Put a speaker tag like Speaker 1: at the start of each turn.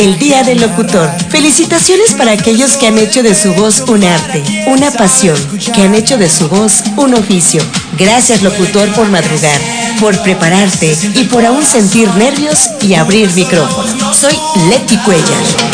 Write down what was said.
Speaker 1: El Día del Locutor. Felicitaciones para aquellos que han hecho de su voz un arte, una pasión, que han hecho de su voz un oficio. Gracias, locutor, por madrugar, por prepararte y por aún sentir nervios y abrir micrófono. Soy Leti Cuellar.